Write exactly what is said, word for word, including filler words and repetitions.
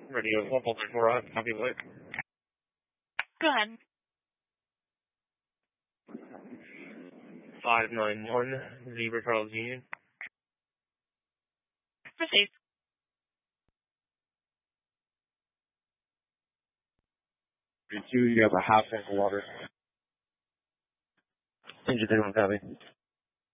Radio one four three four, I copy what? Go ahead. five nine one, Zebra Charles Union. Proceed. Two, you have a half tank of water. Engine thirty-one, copy.